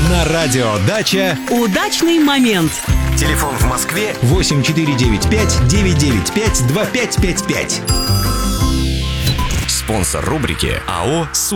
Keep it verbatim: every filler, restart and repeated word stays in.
На радио «Дача» удачный момент. Телефон в Москве восемь четыре девять пять девять девять пять два пять пять пять. Спонсор рубрики АО «Су».